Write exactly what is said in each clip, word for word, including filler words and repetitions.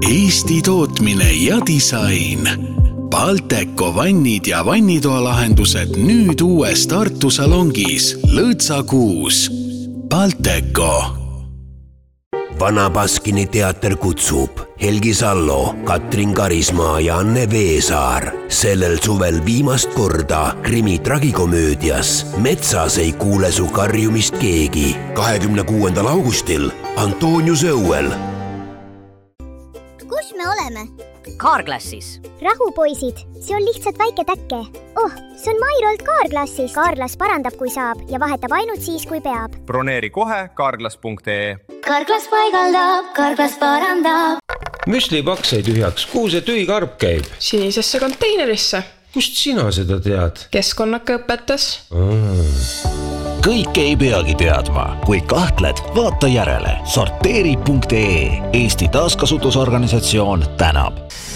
Eesti tootmine ja disain. Balteco vannid ja vannitoalahendused nüüd uues Tartu salongis Lõõtsa kuus. Balteco. Vana Baskini teater kutsub Helgi Sallo, Katrin Karismaa ja Anne Veesaar sellel suvel viimast korda krimi tragikomöödias Metsas ei kuule su karjumist keegi. kahekümne kuuendal augustil Antoniuse õuel. Kus me oleme? Carglassis. Rahu, poisid, see on lihtsalt väike täkke. Oh, see on Mairolt Carglassis. Carglass parandab, kui saab ja vahetab ainult siis, kui peab. Broneeri kohe carglass punkt ee. Carglass paigaldab, Carglass parandab. Müslipaks ei tühjaks, kuhu see tühi karp käib? Sinisesse konteinerisse. Kust sina seda tead? Keskkonnaka õpetas. Kõik ei peagi teadma. Kui kahtled, vaata järele. sorteeri punkt ee. Eesti taaskasutusorganisatsioon tänab.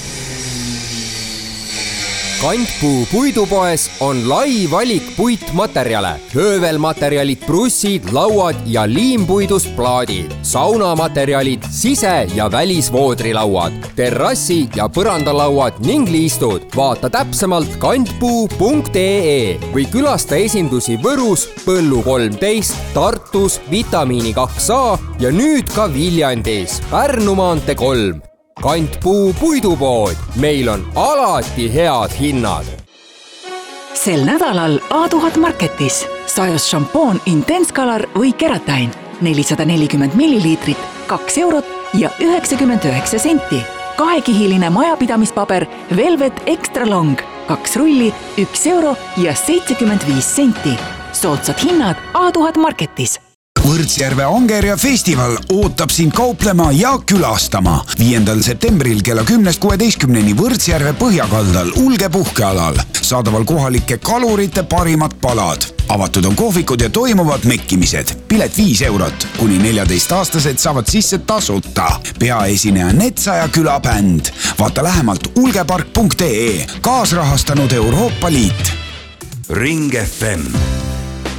Kantpuu puidupoes on lai valik puitmaterjale. Höövelmaterjalid, brussid, lauad ja liimpuidust plaadid. Saunamaterjalid, sise- ja välisvoodrilauad, terrassi- ja põrandalauad ning liistud. Vaata täpsemalt kantpuu punkt ee või külasta esindusi Võrus, Põllu kolmteist, Tartus, Vitamiini kaks A ja nüüd ka Viljandis, Pärnu maantee kolm. Kantpuu puidupood. Meil on alati head hinnad. Sel nädalal A tuhat Marketis sajus šampoon Intense Color või Keratin nelisada nelikümmend milliliitrit, kaks eurot ja üheksakümmend üheksa senti. Kahekihiline majapidamispaber Velvet Extra Long, kaks rulli, üks euro ja seitsekümmend viis senti. Soodsad hinnad A tuhat Marketis. Võrtsjärve Angerja festival ootab sind kauplema ja külastama. viiendal septembril kella kümnest kuueteistkümneni Võrtsjärve põhjakaldal Ulge puhkealal. Saadaval kohalike kalurite parimad palad. Avatud on kohvikud ja toimuvad mekkimised. Pilet viis eurot. Kuni neljateist-aastased saavad sisse tasuta. Peaesineja Netsaja külabänd. Vaata lähemalt ulgepark punkt ee. Kaasrahastanud Euroopa Liit. Ring F M